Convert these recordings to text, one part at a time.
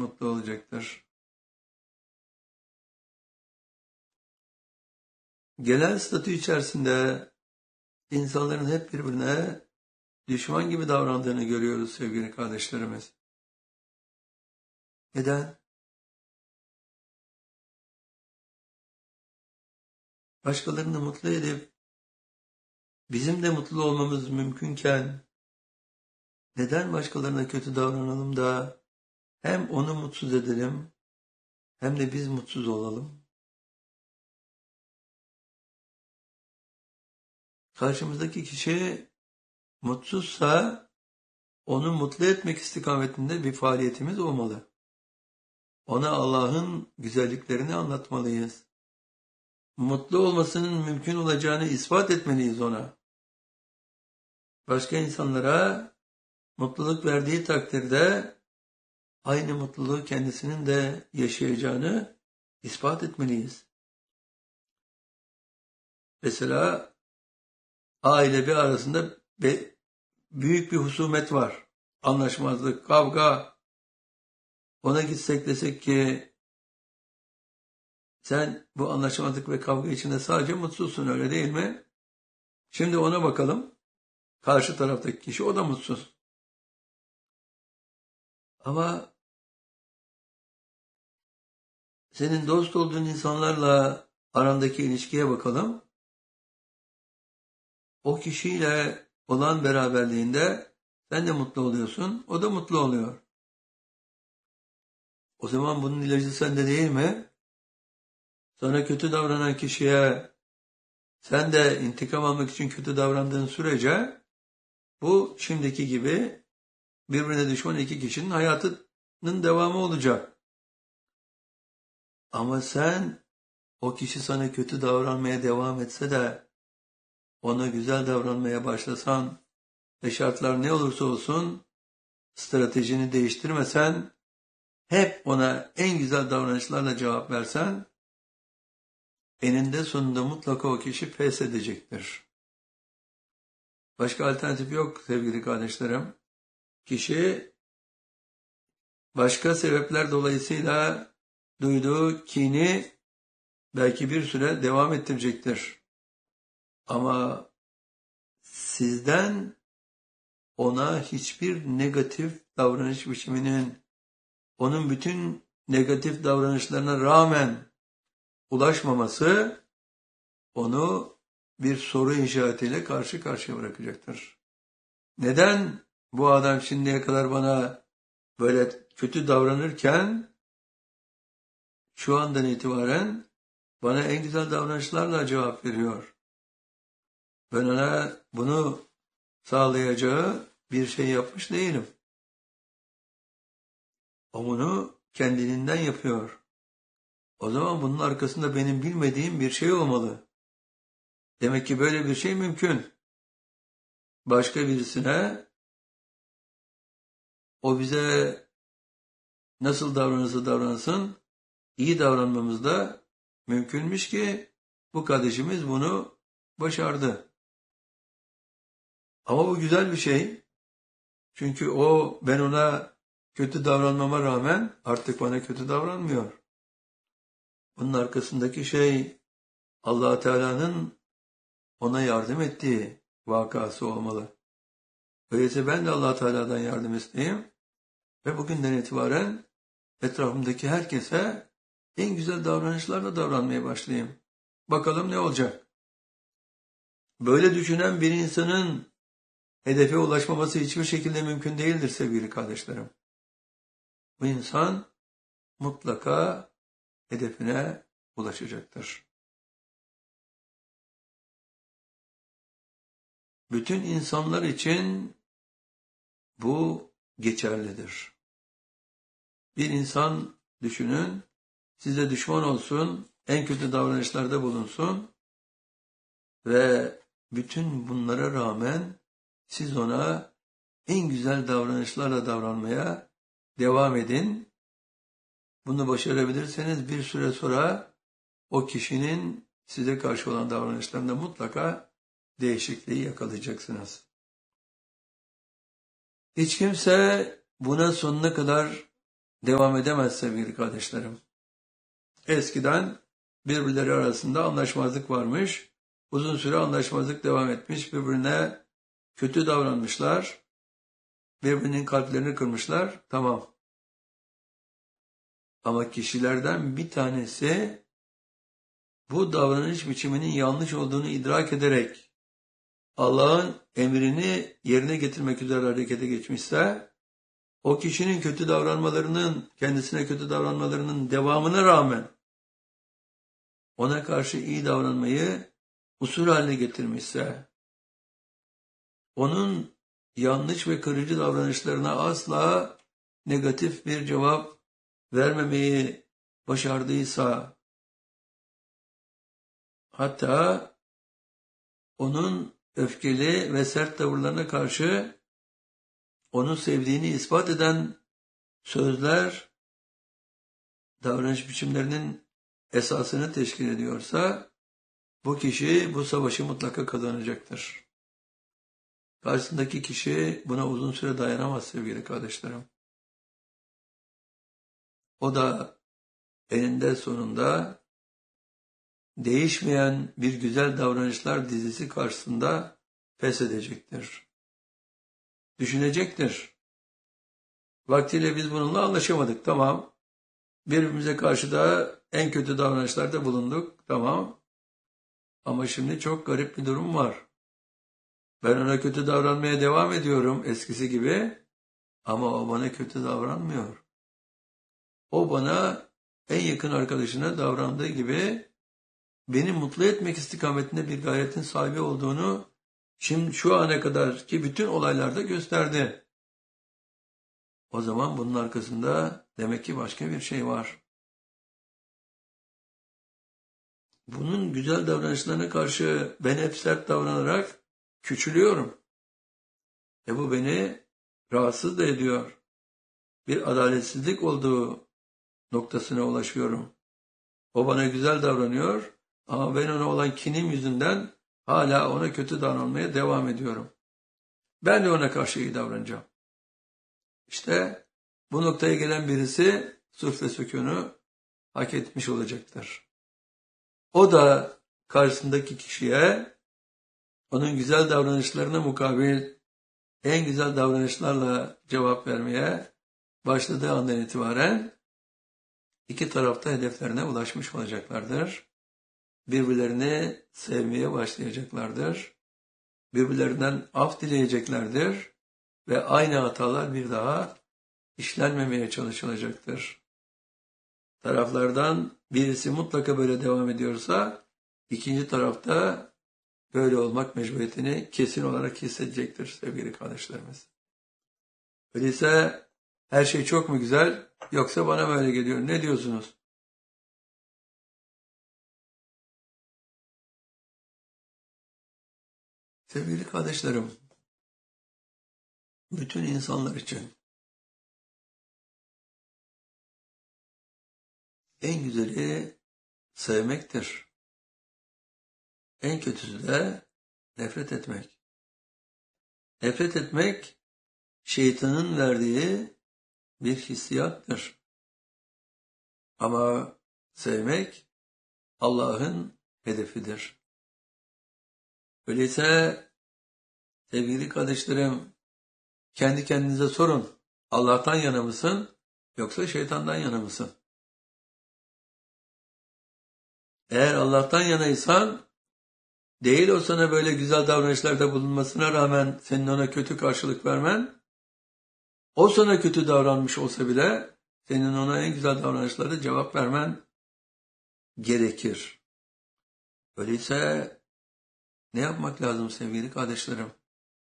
mutlu olacaktır. Genel statü içerisinde insanların hep birbirine düşman gibi davrandığını görüyoruz sevgili kardeşlerimiz. Neden? Başkalarını mutlu edip bizim de mutlu olmamız mümkünken neden başkalarına kötü davranalım da hem onu mutsuz edelim hem de biz mutsuz olalım? Karşımızdaki kişi mutsuzsa onu mutlu etmek istikametinde bir faaliyetimiz olmalı. Ona Allah'ın güzelliklerini anlatmalıyız. Mutlu olmasının mümkün olacağını ispat etmeliyiz ona. Başka insanlara mutluluk verdiği takdirde aynı mutluluğu kendisinin de yaşayacağını ispat etmeliyiz. Mesela aile bir arasında büyük bir husumet var. Anlaşmazlık, kavga. Ona gitsek desek ki sen bu anlaşmazlık ve kavga içinde sadece mutsuzsun, öyle değil mi? Şimdi ona bakalım. Karşı taraftaki kişi, o da mutsuz. Ama senin dost olduğun insanlarla arandaki ilişkiye bakalım. O kişiyle olan beraberliğinde sen de mutlu oluyorsun, o da mutlu oluyor. O zaman bunun ilacı sende değil mi? Sana kötü davranan kişiye sen de intikam almak için kötü davrandığın sürece bu şimdiki gibi birbirine düşman iki kişinin hayatının devamı olacak. Ama sen o kişi sana kötü davranmaya devam etse de ona güzel davranmaya başlasan ve şartlar ne olursa olsun stratejini değiştirmesen, hep ona en güzel davranışlarla cevap versen, eninde sonunda mutlaka o kişi pes edecektir. Başka alternatif yok sevgili kardeşlerim. Kişi başka sebepler dolayısıyla duyduğu kini belki bir süre devam ettirecektir. Ama sizden ona hiçbir negatif davranış biçiminin, onun bütün negatif davranışlarına rağmen ulaşmaması onu bir soru işaretiyle karşı karşıya bırakacaktır. Neden bu adam şimdiye kadar bana böyle kötü davranırken şu andan itibaren bana en güzel davranışlarla cevap veriyor? Ben ona bunu sağlayacağı bir şey yapmış değilim. O bunu kendiliğinden yapıyor. O zaman bunun arkasında benim bilmediğim bir şey olmalı. Demek ki böyle bir şey mümkün. Başka birisine o bize nasıl davranırsa davransın iyi davranmamız da mümkünmüş ki bu kardeşimiz bunu başardı. Ama bu güzel bir şey. Çünkü ben ona kötü davranmama rağmen artık bana kötü davranmıyor. Bunun arkasındaki şey Allah Teala'nın ona yardım ettiği vakası olmalı. Öyleyse ben de Allah Teala'dan yardım isteyeyim ve bugünden itibaren etrafımdaki herkese en güzel davranışlarla davranmaya başlayayım. Bakalım ne olacak? Böyle düşünen bir insanın hedefe ulaşmaması hiçbir şekilde mümkün değildir sevgili kardeşlerim. Bu insan mutlaka hedefine ulaşacaktır. Bütün insanlar için bu geçerlidir. Bir insan düşünün, size düşman olsun, en kötü davranışlarda bulunsun ve bütün bunlara rağmen siz ona en güzel davranışlarla davranmaya devam edin. Bunu başarabilirseniz bir süre sonra o kişinin size karşı olan davranışlarında mutlaka değişikliği yakalayacaksınız. Hiç kimse buna sonuna kadar devam edemez sevgili kardeşlerim. Eskiden birbirleri arasında anlaşmazlık varmış. Uzun süre anlaşmazlık devam etmiş. Birbirine kötü davranmışlar. Birbirinin kalplerini kırmışlar. Tamam. Ama kişilerden bir tanesi bu davranış biçiminin yanlış olduğunu idrak ederek Allah'ın emrini yerine getirmek üzere harekete geçmişse, o kişinin kötü davranmalarının, kendisine kötü davranmalarının devamına rağmen ona karşı iyi davranmayı usul haline getirmişse, onun yanlış ve kırıcı davranışlarına asla negatif bir cevap vermemeyi başardıysa, hatta onun öfkeli ve sert tavırlarına karşı onu sevdiğini ispat eden sözler, davranış biçimlerinin esasını teşkil ediyorsa, bu kişi bu savaşı mutlaka kazanacaktır. Karşısındaki kişi buna uzun süre dayanamaz sevgili kardeşlerim. O da eninde sonunda değişmeyen bir güzel davranışlar dizisi karşısında pes edecektir. Düşünecektir. Vaktiyle biz bununla anlaşamadık, tamam. Birbirimize karşı da en kötü davranışlarda bulunduk, tamam. Ama şimdi çok garip bir durum var. Ben ona kötü davranmaya devam ediyorum eskisi gibi, ama o bana kötü davranmıyor. O bana en yakın arkadaşına davrandığı gibi beni mutlu etmek istikametinde bir gayretin sahibi olduğunu şimdi şu ana kadarki bütün olaylarda gösterdi. O zaman bunun arkasında demek ki başka bir şey var. Bunun güzel davranışlarına karşı ben hep sert davranarak küçülüyorum. Bu beni rahatsız da ediyor. Bir adaletsizlik olduğu noktasına ulaşıyorum. O bana güzel davranıyor ama ben ona olan kinim yüzünden hala ona kötü davranmaya devam ediyorum. Ben de ona karşı iyi davranacağım. İşte bu noktaya gelen birisi sulh ve sükûnu hak etmiş olacaktır. O da karşısındaki kişiye onun güzel davranışlarına mukabil en güzel davranışlarla cevap vermeye başladığı andan itibaren iki tarafta hedeflerine ulaşmış olacaklardır. Birbirlerini sevmeye başlayacaklardır. Birbirlerinden af dileyeceklerdir ve aynı hatalar bir daha işlenmemeye çalışılacaktır. Taraflardan birisi mutlaka böyle devam ediyorsa, ikinci tarafta böyle olmak mecburiyetini kesin olarak hissedecektir sevgili kardeşlerimiz. Öyleyse her şey çok mu güzel, yoksa bana mı öyle geliyor? Ne diyorsunuz? Sevgili kardeşlerim, bütün insanlar için en güzeli sevmektir. En kötüsü de nefret etmek. Nefret etmek, şeytanın verdiği bir hissiyattır. Ama sevmek, Allah'ın hedefidir. Öyleyse sevgili kardeşlerim, kendi kendinize sorun. Allah'tan yana mısın, yoksa şeytandan yana mısın? Eğer Allah'tan yanaysan, değil o sana böyle güzel davranışlarda bulunmasına rağmen senin ona kötü karşılık vermen, o sana kötü davranmış olsa bile senin ona en güzel davranışlarda cevap vermen gerekir. Öyleyse ne yapmak lazım sevgili kardeşlerim?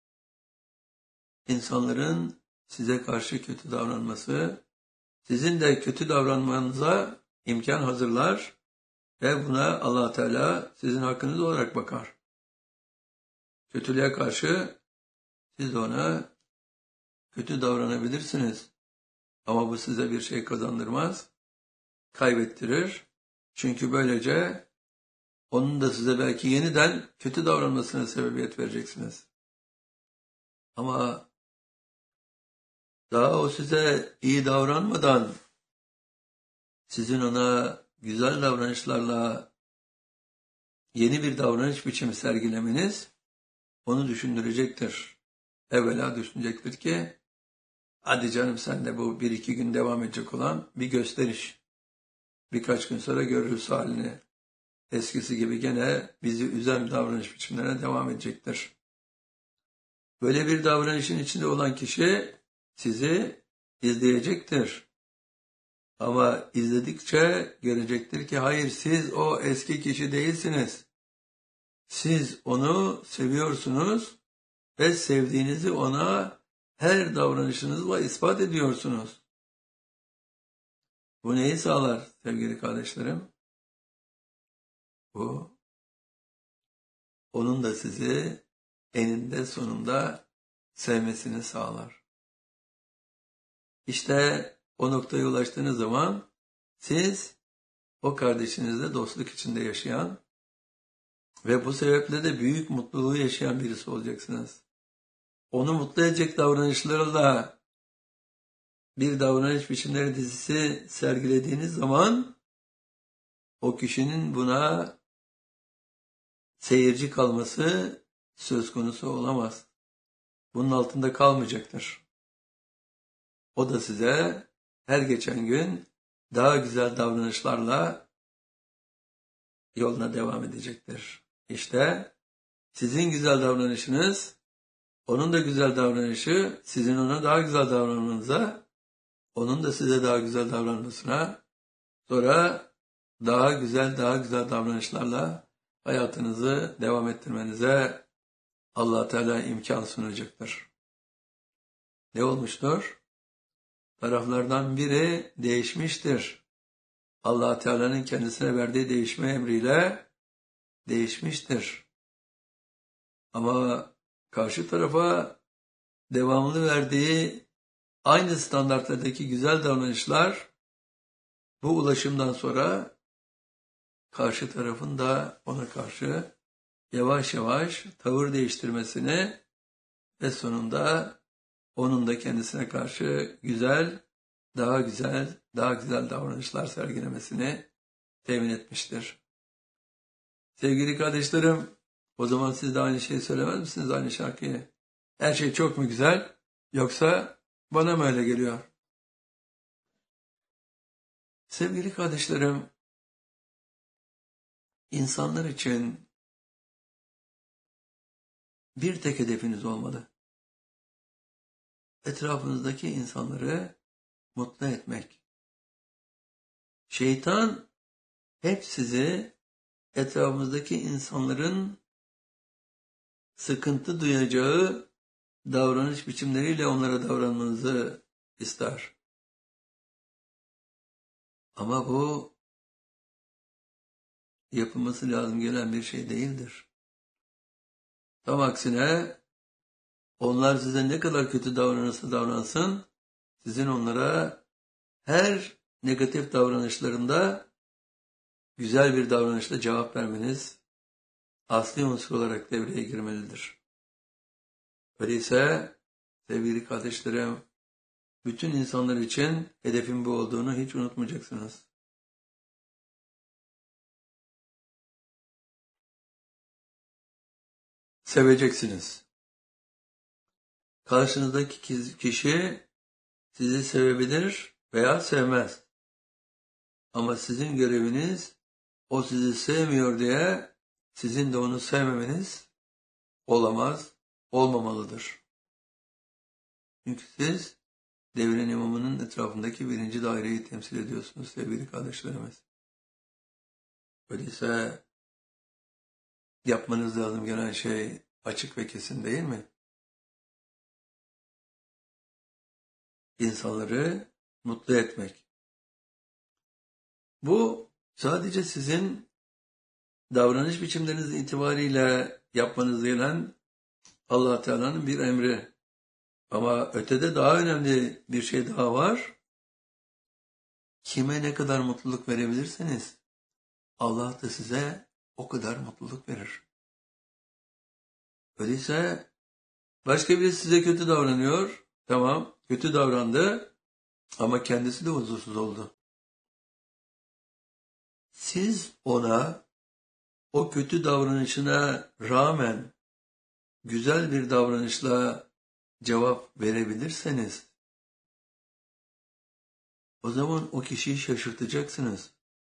İnsanların size karşı kötü davranması, sizin de kötü davranmanıza imkan hazırlar ve buna Allah Teala sizin hakkınız olarak bakar. Kötülüğe karşı siz de ona kötü davranabilirsiniz. Ama bu size bir şey kazandırmaz, kaybettirir. Çünkü böylece onun da size belki yeniden kötü davranmasına sebebiyet vereceksiniz. Ama daha o size iyi davranmadan sizin ona güzel davranışlarla yeni bir davranış biçimi sergilemeniz onu düşündürecektir. Evvela düşünecektir ki hadi canım sen de bu bir iki gün devam edecek olan bir gösteriş. Birkaç gün sonra görürüz halini. Eskisi gibi gene bizi üzen davranış biçimlerine devam edecektir. Böyle bir davranışın içinde olan kişi sizi izleyecektir. Ama izledikçe görecektir ki hayır, siz o eski kişi değilsiniz. Siz onu seviyorsunuz ve sevdiğinizi ona her davranışınızla ispat ediyorsunuz. Bu neyi sağlar sevgili kardeşlerim? Bu, onun da sizi eninde sonunda sevmesini sağlar. İşte o noktaya ulaştığınız zaman siz o kardeşinizle dostluk içinde yaşayan ve bu sebeple de büyük mutluluğu yaşayan birisi olacaksınız. Onu mutlu edecek davranışlarla bir davranış biçimleri dizisi sergilediğiniz zaman o kişinin buna seyirci kalması söz konusu olamaz. Bunun altında kalmayacaktır. O da size her geçen gün daha güzel davranışlarla yoluna devam edecektir. İşte sizin güzel davranışınız, onun da güzel davranışı, sizin ona daha güzel davranmanıza, onun da size daha güzel davranmasına, sonra daha güzel davranışlarla hayatınızı devam ettirmenize Allah Teala imkan sunacaktır. Ne olmuştur? Taraflardan biri değişmiştir. Allah Teala'nın kendisine verdiği değişme emriyle değişmiştir. Ama karşı tarafa devamlı verdiği aynı standartlardaki güzel davranışlar bu ulaşımdan sonra karşı tarafın da ona karşı yavaş yavaş tavır değiştirmesini ve sonunda onun da kendisine karşı daha güzel davranışlar sergilemesini temin etmiştir. Sevgili kardeşlerim, o zaman siz de aynı şeyi söylemez misiniz, aynı şarkıyı? Her şey çok mu güzel, yoksa bana mı öyle geliyor? Sevgili kardeşlerim, insanlar için bir tek hedefiniz olmalı. Etrafınızdaki insanları mutlu etmek. Şeytan hep sizi etrafınızdaki insanların sıkıntı duyacağı davranış biçimleriyle onlara davranmanızı ister. Ama bu yapılması lazım gelen bir şey değildir. Tam aksine onlar size ne kadar kötü davranırsa davransın, sizin onlara her negatif davranışlarında güzel bir davranışla cevap vermeniz asli unsur olarak devreye girmelidir. Öyleyse sevgili kardeşlerim, bütün insanlar için hedefin bu olduğunu hiç unutmayacaksınız. Seveceksiniz. Karşınızdaki kişi sizi sevebilir veya sevmez. Ama sizin göreviniz o sizi sevmiyor diye sizin de onu sevmemeniz olamaz, olmamalıdır. Çünkü siz devrin imamının etrafındaki birinci daireyi temsil ediyorsunuz sevgili kardeşlerimiz. Öyleyse yapmanız lazım gelen şey açık ve kesin değil mi? İnsanları mutlu etmek. Bu sadece sizin davranış biçimleriniz itibariyle yapmanız gelen Allah Teala'nın bir emri. Ama ötede daha önemli bir şey daha var. Kime ne kadar mutluluk verebilirseniz Allah da size o kadar mutluluk verir. Öyleyse başka biri size kötü davranıyor. Tamam, kötü davrandı ama kendisi de huzursuz oldu. siz ona o kötü davranışına rağmen güzel bir davranışla cevap verebilirseniz, o zaman o kişiyi şaşırtacaksınız.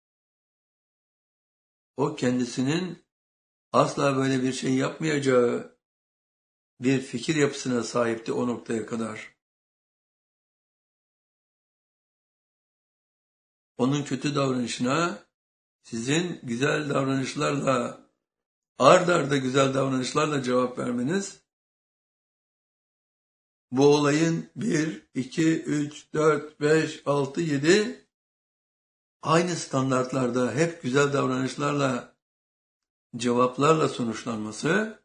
O kendisinin asla böyle bir şey yapmayacağı bir fikir yapısına sahipti o noktaya kadar. Onun kötü davranışına sizin güzel davranışlarla, ard arda güzel davranışlarla cevap vermeniz, bu olayın 1, 2, 3, 4, 5, 6, 7 aynı standartlarda hep güzel davranışlarla, cevaplarla sonuçlanması,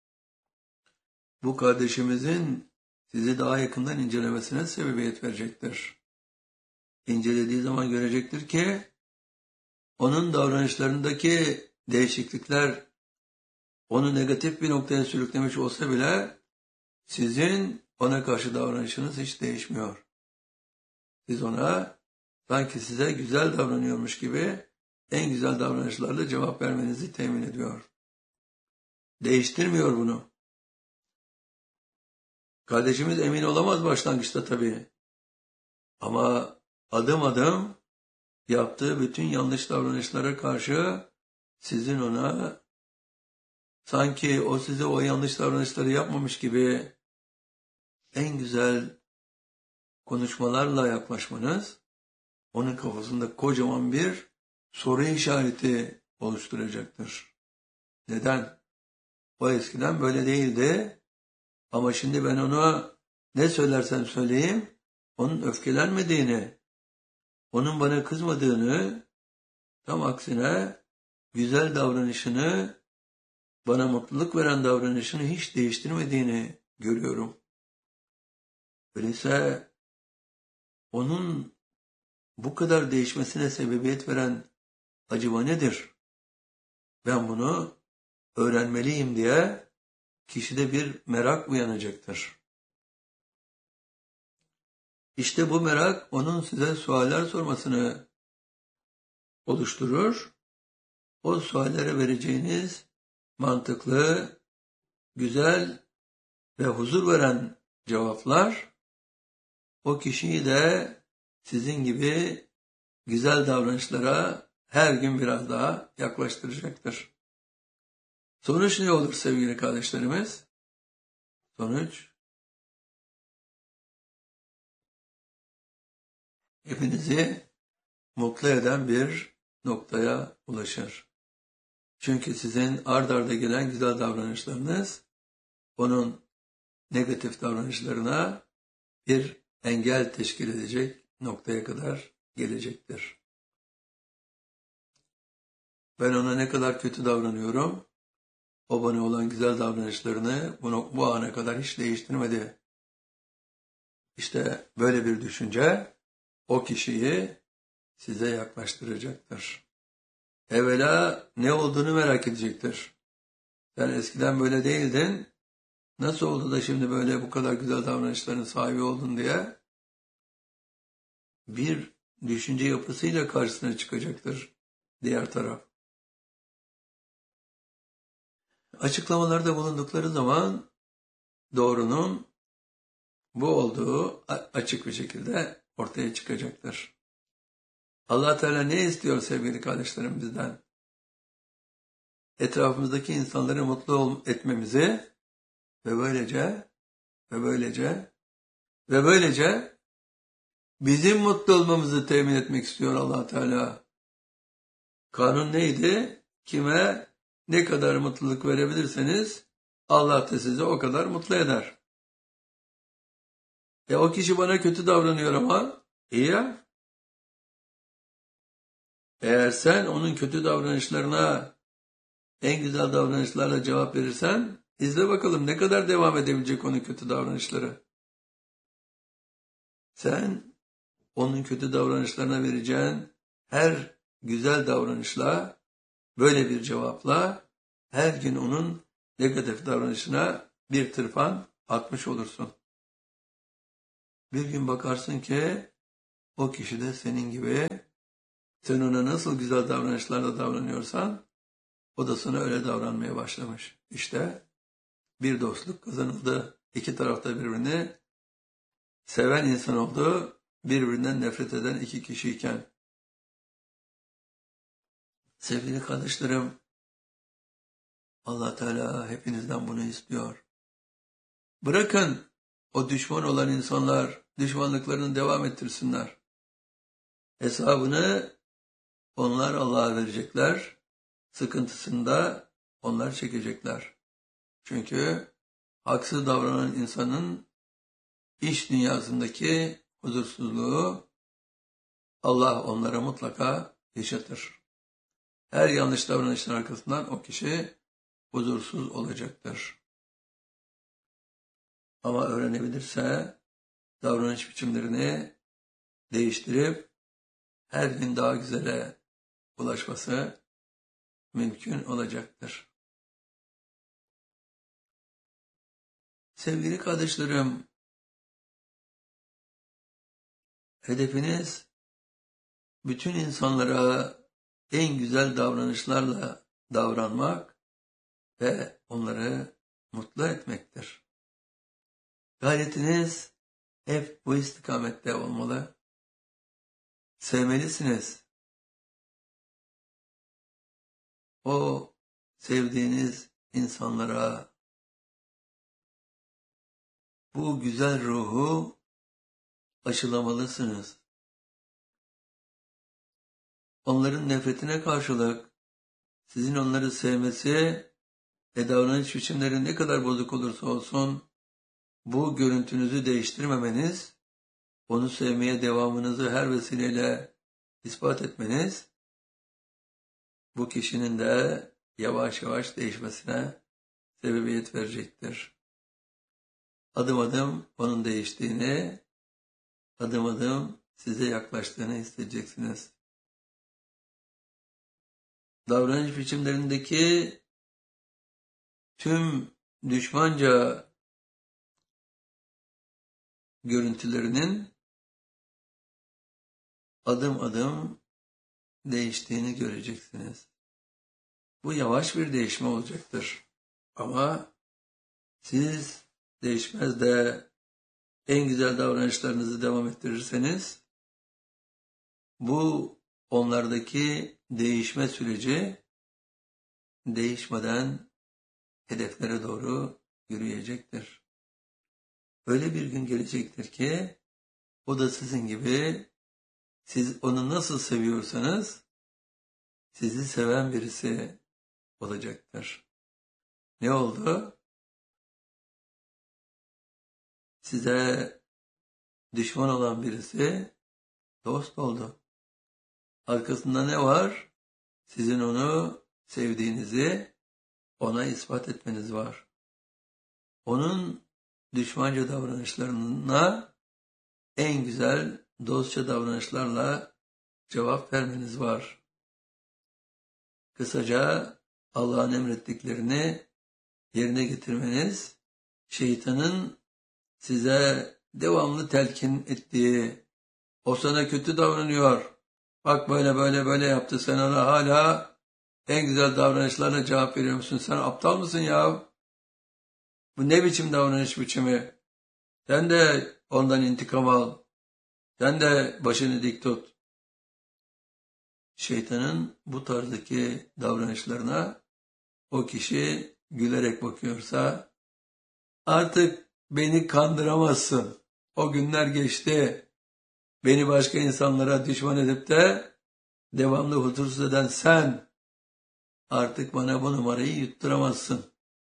bu kardeşimizin sizi daha yakından incelemesine sebebiyet verecektir. İncelediği zaman görecektir ki, onun davranışlarındaki değişiklikler onu negatif bir noktaya sürüklemiş olsa bile sizin ona karşı davranışınız hiç değişmiyor. Siz ona sanki size güzel davranıyormuş gibi en güzel davranışlarla cevap vermenizi temin ediyor. Değiştirmiyor bunu. Kardeşimiz emin olamaz başlangıçta tabii. Ama adım adım yaptığı bütün yanlış davranışlara karşı sizin ona sanki o size o yanlış davranışları yapmamış gibi en güzel konuşmalarla yaklaşmanız onun kafasında kocaman bir soru işareti oluşturacaktır. Neden? O eskiden böyle değildi ama şimdi ben ona ne söylersem söyleyeyim onun öfkelenmediğini, onun bana kızmadığını, tam aksine güzel davranışını, bana mutluluk veren davranışını hiç değiştirmediğini görüyorum. Öyleyse onun bu kadar değişmesine sebebiyet veren acaba nedir? Ben bunu öğrenmeliyim diye kişide bir merak uyanacaktır. İşte bu merak onun size sualler sormasını oluşturur. O suallere vereceğiniz mantıklı, güzel ve huzur veren cevaplar o kişiyi de sizin gibi güzel davranışlara her gün biraz daha yaklaştıracaktır. Sonuç ne olur sevgili kardeşlerimiz? Sonuç hepinizi mutlu eden bir noktaya ulaşır. Çünkü sizin ard arda gelen güzel davranışlarınız onun negatif davranışlarına bir engel teşkil edecek noktaya kadar gelecektir. Ben ona ne kadar kötü davranıyorum, o bana olan güzel davranışlarını bu ana kadar hiç değiştirmedi. İşte böyle bir düşünce o kişiyi size yaklaştıracaktır. Evvela ne olduğunu merak edecektir. Sen eskiden böyle değildin, nasıl oldu da şimdi böyle bu kadar güzel davranışların sahibi oldun diye bir düşünce yapısıyla karşısına çıkacaktır diğer taraf. Açıklamalarda bulundukları zaman doğrunun bu olduğu açık bir şekilde ortaya çıkacaktır. Allah Teala ne istiyor sevgili kardeşlerim bizden? Etrafımızdaki insanları mutlu etmemizi ve böylece bizim mutlu olmamızı temin etmek istiyor Allah Teala. Kanun neydi? Kime ne kadar mutluluk verebilirseniz Allah da sizi o kadar mutlu eder. O kişi bana kötü davranıyor ama iyi ya. Eğer sen onun kötü davranışlarına en güzel davranışlarla cevap verirsen izle bakalım ne kadar devam edebilecek onun kötü davranışları. Sen onun kötü davranışlarına vereceğin her güzel davranışla, böyle bir cevapla her gün onun negatif davranışına bir tırpan atmış olursun. Bir gün bakarsın ki o kişi de senin gibi Sen ona nasıl güzel davranışlarla davranıyorsan, o da sana öyle davranmaya başlamış. İşte bir dostluk kazanıldı. İki tarafta birbirini seven insan oldu, birbirinden nefret eden iki kişiyken. Sevgili kardeşlerim, Allah Teala hepinizden bunu istiyor. Bırakın o düşman olan insanlar düşmanlıklarını devam ettirsinler. Hesabını onlar Allah'a verecekler, sıkıntısını da onlar çekecekler. Çünkü haksız davranan insanın iş dünyasındaki huzursuzluğu Allah onlara mutlaka yaşatır. Her yanlış davranışın arkasından o kişi huzursuz olacaktır. Ama öğrenebilirse davranış biçimlerini değiştirip her gün daha güzele ulaşması mümkün olacaktır. Sevgili kardeşlerim, hedefiniz bütün insanlara en güzel davranışlarla davranmak ve onları mutlu etmektir. Gayretiniz hep bu istikamette olmalı. Sevmelisiniz. O sevdiğiniz insanlara bu güzel ruhu aşılamalısınız. Onların nefretine karşılık sizin onları sevmesi ve davranış biçimleri ne kadar bozuk olursa olsun bu görüntünüzü değiştirmemeniz, onu sevmeye devamınızı her vesileyle ispat etmeniz bu kişinin de yavaş yavaş değişmesine sebebiyet verecektir. Adım adım onun değiştiğini, adım adım size yaklaştığını hissedeceksiniz. Davranış biçimlerindeki tüm düşmanca görüntülerinin adım adım değiştiğini göreceksiniz. Bu yavaş bir değişme olacaktır. Ama siz değişmez de en güzel davranışlarınızı devam ettirirseniz bu onlardaki değişme süreci değişmeden hedeflere doğru yürüyecektir. Öyle bir gün gelecektir ki o da sizin gibi siz onu nasıl seviyorsanız sizi seven birisi olacaktır. Ne oldu? Size düşman olan birisi dost oldu. Arkasında ne var? Sizin onu sevdiğinizi ona ispat etmeniz var. Onun düşmanca davranışlarına en güzel dostça davranışlarla cevap vermeniz var. Kısaca Allah'ın emrettiklerini yerine getirmeniz, şeytanın size devamlı telkin ettiği, o sana kötü davranıyor, bak böyle böyle böyle yaptı, sen ona hala en güzel davranışlarla cevap veriyor musun? Sen aptal mısın ya? Bu ne biçim davranış biçimi? Sen de ondan intikam al. Sen de başını dik tut. Şeytanın bu tarzdaki davranışlarına o kişi gülerek bakıyorsa artık beni kandıramazsın. O günler geçti. Beni başka insanlara düşman edip de devamlı huzursuz eden sen artık bana bu numarayı yutturamazsın.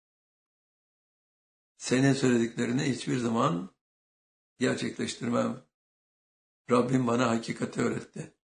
Senin söylediklerini hiçbir zaman gerçekleştirmem. Rabbim bana hakikati öğretti.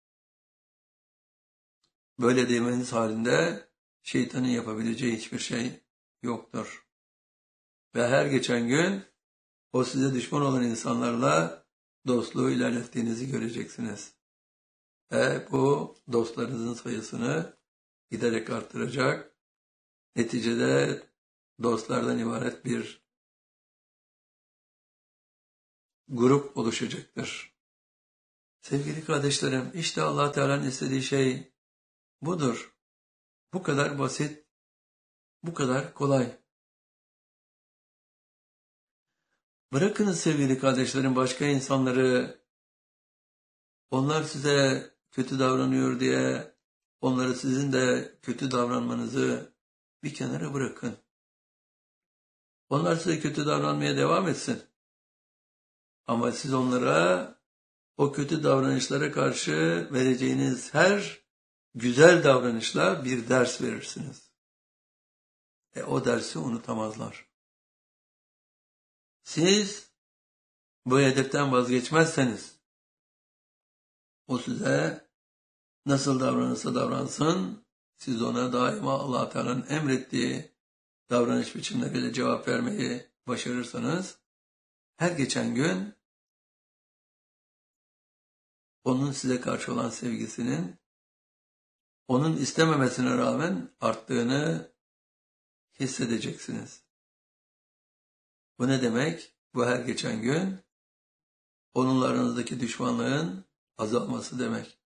Böyle demeniz halinde şeytanın yapabileceği hiçbir şey yoktur. Ve her geçen gün o size düşman olan insanlarla dostluğu ilerlettiğinizi göreceksiniz. Ve bu dostlarınızın sayısını giderek arttıracak. Neticede dostlardan ibaret bir grup oluşacaktır. Sevgili kardeşlerim, işte Allah Teala'nın istediği şey budur. Bu kadar basit, bu kadar kolay. Bırakınız sevgili kardeşlerim başka insanları, onlar size kötü davranıyor diye onları sizin de kötü davranmanızı bir kenara bırakın. Onlar size kötü davranmaya devam etsin. Ama siz onlara o kötü davranışlara karşı vereceğiniz her güzel davranışla bir ders verirsiniz. O dersi unutamazlar. Siz bu hedeften vazgeçmezseniz, o size nasıl davranırsa davransın, siz ona daima Allah Teala'nın emrettiği davranış biçimleriyle cevap vermeyi başarırsanız, her geçen gün onun size karşı olan sevgisinin, onun istememesine rağmen arttığını hissedeceksiniz. Bu ne demek? Bu her geçen gün onunla aranızdaki düşmanlığın azalması demek.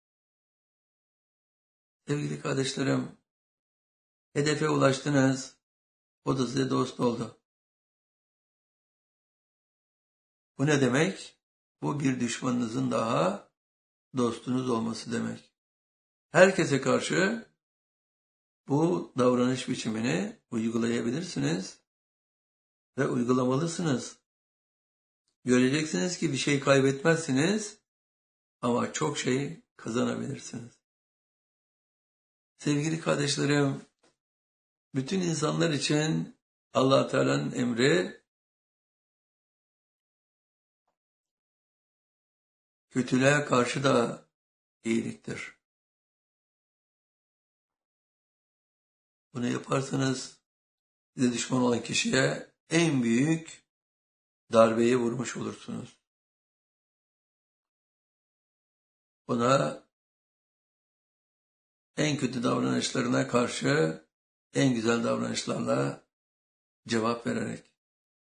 Sevgili kardeşlerim, hedefe ulaştınız, o da size dost oldu. Bu ne demek? Bu bir düşmanınızın daha dostunuz olması demek. Herkese karşı bu davranış biçimini uygulayabilirsiniz ve uygulamalısınız. Göreceksiniz ki bir şey kaybetmezsiniz ama çok şey kazanabilirsiniz. Sevgili kardeşlerim, bütün insanlar için Allah Teala'nın emri kötülüğe karşı da iyiliktir. Bunu yaparsanız size düşman olan kişiye en büyük darbeyi vurmuş olursunuz. Ona en kötü davranışlarına karşı en güzel davranışlarla cevap vererek.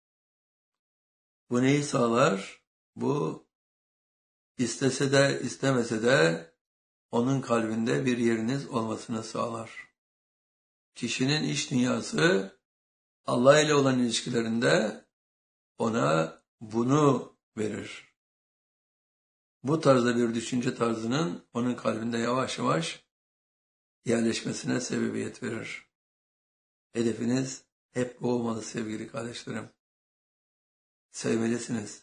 Bu neyi sağlar? Bu istese de istemese de onun kalbinde bir yeriniz olmasını sağlar. Kişinin iç dünyası Allah ile olan ilişkilerinde ona bunu verir. Bu tarzda bir düşünce tarzının onun kalbinde yavaş yavaş yerleşmesine sebebiyet verir. Hedefiniz hep bu olmalı sevgili kardeşlerim. Sevmelisiniz.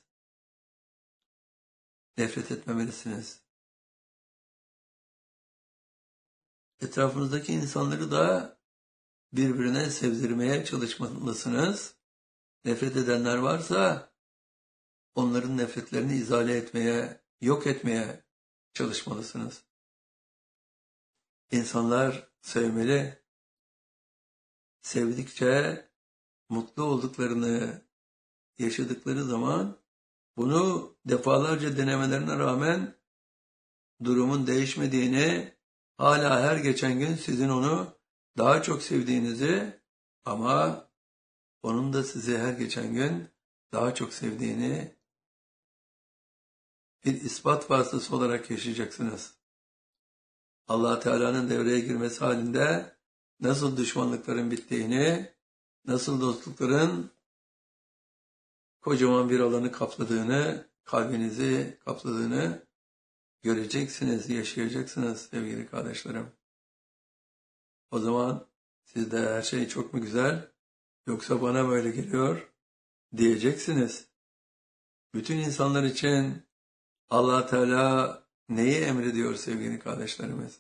Nefret etmemelisiniz. Etrafınızdaki insanları da birbirine sevdirmeye çalışmalısınız. Nefret edenler varsa onların nefretlerini izale etmeye, yok etmeye çalışmalısınız. İnsanlar sevmeli. Sevdikçe mutlu olduklarını yaşadıkları zaman bunu defalarca denemelerine rağmen durumun değişmediğini, hala her geçen gün sizin onu daha çok sevdiğinizi ama onun da sizi her geçen gün daha çok sevdiğini bir ispat vasıtası olarak yaşayacaksınız. Allah Teala'nın devreye girmesi halinde nasıl düşmanlıkların bittiğini, nasıl dostlukların kocaman bir alanı kapladığını, kalbinizi kapladığını göreceksiniz, yaşayacaksınız sevgili kardeşlerim. O zaman sizde her şey çok mu güzel, yoksa bana böyle geliyor diyeceksiniz. Bütün insanlar için Allah Teala neyi emrediyor sevgili kardeşlerimiz?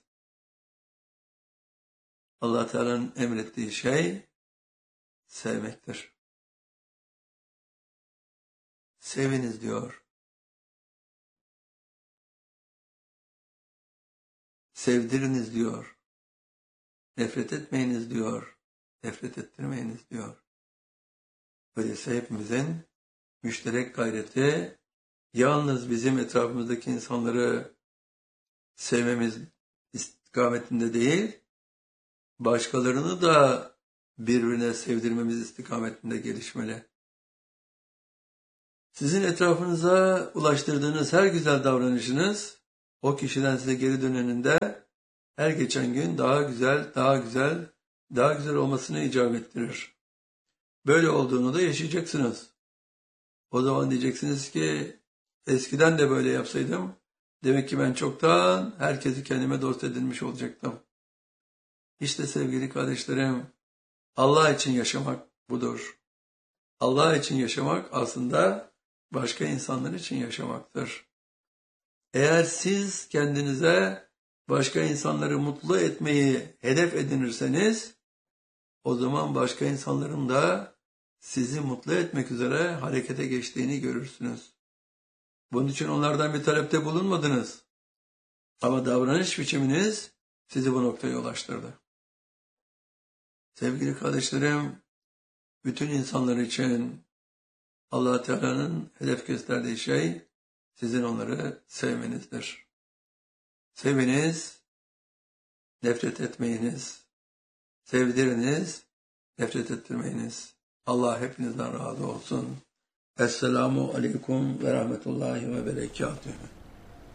Allah Teala'nın emrettiği şey sevmektir. Seviniz diyor. Sevdiriniz diyor. Nefret etmeyiniz diyor. Nefret ettirmeyiniz diyor. Öyleyse hepimizin müşterek gayreti yalnız bizim etrafımızdaki insanları sevmemiz istikametinde değil, başkalarını da birbirine sevdirmemiz istikametinde gelişmeli. Sizin etrafınıza ulaştırdığınız her güzel davranışınız o kişiden size geri döneninde her geçen gün daha güzel, daha güzel, daha güzel olmasını icap ettirir. Böyle olduğunu da yaşayacaksınız. O zaman diyeceksiniz ki eskiden de böyle yapsaydım demek ki ben çoktan herkesi kendime dost edinmiş olacaktım. İşte sevgili kardeşlerim, Allah için yaşamak budur. Allah için yaşamak aslında başka insanlar için yaşamaktır. Eğer siz kendinize başka insanları mutlu etmeyi hedef edinirseniz, o zaman başka insanların da sizi mutlu etmek üzere harekete geçtiğini görürsünüz. Bunun için onlardan bir talepte bulunmadınız. Ama davranış biçiminiz sizi bu noktaya ulaştırdı. Sevgili kardeşlerim, bütün insanlar için Allah Teala'nın hedef gösterdiği şey sizin onları sevmenizdir. Seviniz, nefret etmeyiniz. Sevdiriniz, nefret ettirmeyiniz. Allah hepinizden razı olsun. Esselamu aleyküm ve rahmetullahi ve berekatuhu.